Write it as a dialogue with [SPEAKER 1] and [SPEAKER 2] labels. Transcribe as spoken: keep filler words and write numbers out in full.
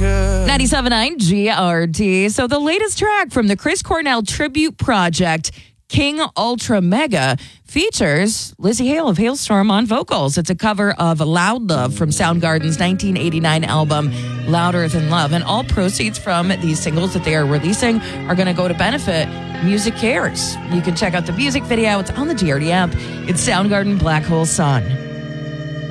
[SPEAKER 1] could.
[SPEAKER 2] ninety-seven point nine G R T. So the latest track from the Chris Cornell tribute project, King Ultra Mega, features Lizzie Hale of Hailstorm on vocals. It's a cover of Loud Love from Soundgarden's nineteen eighty-nine album, Louder Than Love. And all proceeds from these singles that they are releasing are going to go to benefit Music Cares. You can check out the music video. It's on the G R D app. It's Soundgarden Black Hole Sun.